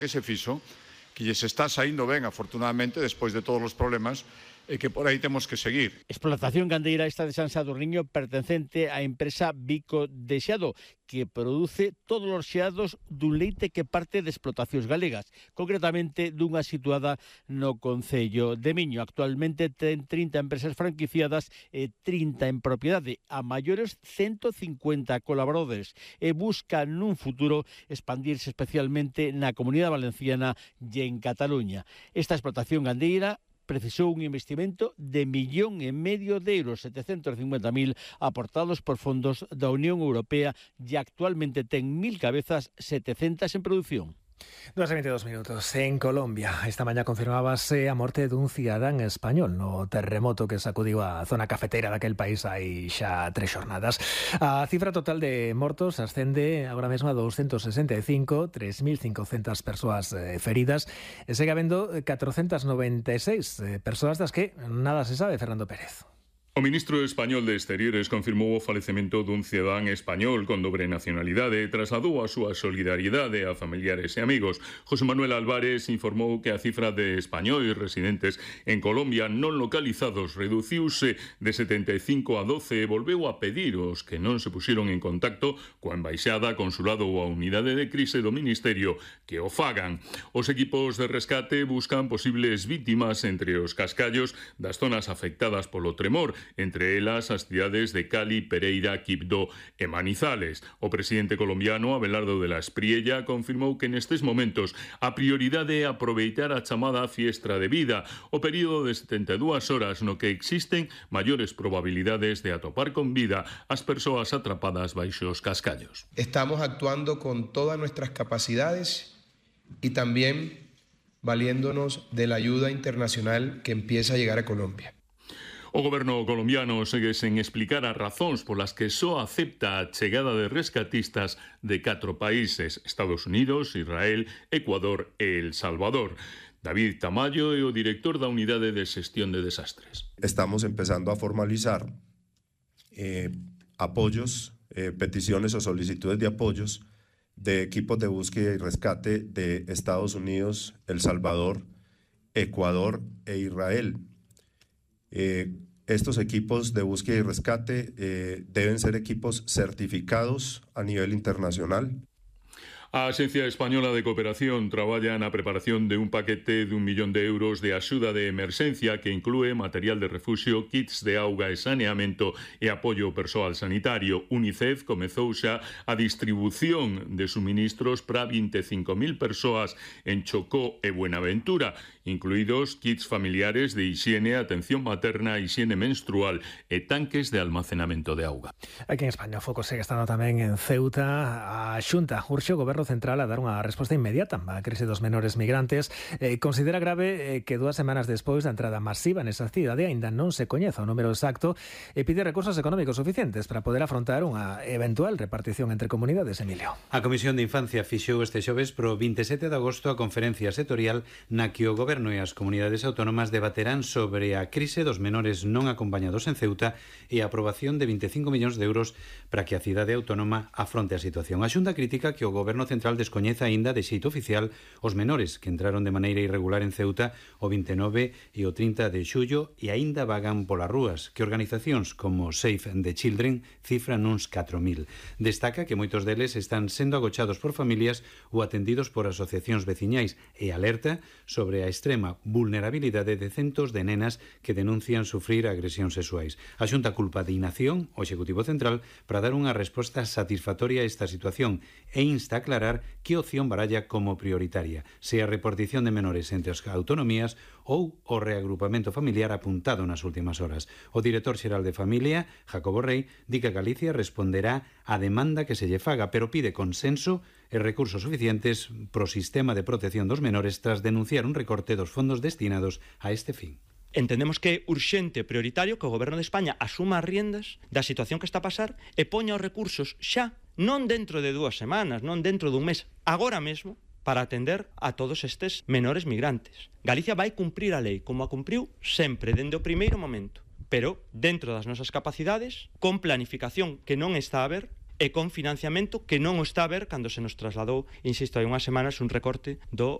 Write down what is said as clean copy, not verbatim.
Que se fixo, que lles está saindo ben, afortunadamente, despois de todos os problemas, e que por aí temos que seguir. Explotación gandeira esta de San Sadurniño pertencente á empresa Bico de Xeado, que produce todos os xeados dun leite que parte de explotacións galegas, concretamente dunha situada no concello de Miño. Actualmente ten 30 empresas franquiciadas e 30 en propiedade, a maiores 150 colaboradores, e busca nun futuro expandirse especialmente na Comunidade Valenciana e en Cataluña. Esta explotación gandeira precisou un investimento de 1,5 millón de euros, 750.000 aportados por fondos da Unión Europea e actualmente ten 1.000 cabezas, 700 en produción. 2:22 minutos. En Colombia, esta mañá confirmábase a morte dun cidadán español no terremoto que sacudiu a zona cafetera daquel país hai xa 3 xornadas. A cifra total de mortos ascende agora mesmo a 265, 3.500 persoas feridas, e segue habendo 496 persoas das que nada se sabe. Fernando Pérez. O ministro español de Exteriores confirmou o falecemento dun cidadán español con dobre nacionalidade e trasladou a súa solidariedade a familiares e amigos. José Manuel Álvarez informou que a cifra de españois residentes en Colombia non localizados reduciuse de 75 a 12 e volveu a pedir aos que non se puxeron en contacto coa embaixada, consulado ou a unidade de crise do Ministerio que o fagan. Os equipos de rescate buscan posibles vítimas entre os cascallos das zonas afectadas polo tremor, entre elas as cidades de Cali, Pereira, Quibdó e Manizales. O presidente colombiano Abelardo de la Espriella confirmou que nestes momentos a prioridade é aproveitar a chamada fiestra de vida, o período de 72 horas no que existen maiores probabilidades de atopar con vida as persoas atrapadas baixo os cascallos. Estamos actuando con todas nuestras capacidades y también valiéndonos de la ayuda internacional que empieza a llegar a Colombia. O goberno colombiano segue sen explicar as razóns polas que só acepta a chegada de rescatistas de 4 países: Estados Unidos, Israel, Ecuador e El Salvador. David Tamayo é o director da Unidade de Xestión de Desastres. Estamos empezando a formalizar apoyos, peticiones o solicitudes de apoyos de equipos de búsqueda y rescate de Estados Unidos, El Salvador, Ecuador e Israel. Estos equipos de búsqueda y rescate deben ser equipos certificados a nivel internacional. A Axencia Española de Cooperación traballa na preparación de un paquete de 1 millón de euros de axuda de emerxencia que inclúe material de refuxio, kits de auga e saneamento e apoio ao persoal sanitario. UNICEF comezou xa a distribución de suministros para 25.000 persoas en Chocó e Buenaventura, incluídos kits familiares de hixiene, atención materna, hixiene menstrual e tanques de almacenamento de auga. Aquí en España o foco segue estando tamén en Ceuta. A Xunta urxe o Goberno Central a dar unha resposta inmediata á crise dos menores migrantes. Considera grave que 2 semanas despois da entrada masiva nesa cidade aínda non se coñeza o número exacto e pide recursos económicos suficientes para poder afrontar unha eventual repartición entre comunidades. Emilio. A Comisión de Infancia fixou este xoves pro 27 de agosto a conferencia sectorial na que o Goberno e as comunidades autónomas debaterán sobre a crise dos menores non acompañados en Ceuta e a aprobación de 25 millóns de euros para que a cidade autónoma afronte a situación. A Xunta critica que o Goberno Central descoñeza aínda de xeito oficial os menores que entraron de maneira irregular en Ceuta o 29 e o 30 de xullo e aínda vagan polas rúas, que organizacións como Save the Children cifran uns 4.000. Destaca que moitos deles están sendo agochados por familias ou atendidos por asociacións veciñais e alerta sobre a extrema vulnerabilidade de centos de nenas que denuncian sufrir agresións sexuais. A Xunta culpa de inacción o Executivo Central para dar unha resposta satisfactoria a esta situación e insta a aclarar que opción baralla como prioritaria, se a repartición de menores entre as autonomías ou o reagrupamento familiar apuntado nas últimas horas. O director xeral de Familia, Jacobo Rey, di que Galicia responderá á demanda que se lle faga, pero pide consenso e recursos suficientes pro sistema de protección dos menores tras denunciar un recorte dos fondos destinados a este fin. Entendemos que é urxente e prioritario que o Goberno de España asuma as riendas da situación que está a pasar e poña os recursos xa, non dentro de 2 semanas, non dentro dun mes, agora mesmo, para atender a todos estes menores migrantes. Galicia vai cumprir a lei, como a cumpriu sempre, dende o primeiro momento, pero dentro das nosas capacidades, con planificación que non está a ver, e con financiamento que non o está a ver cando se nos trasladou, insisto, hai unhas semanas un recorte do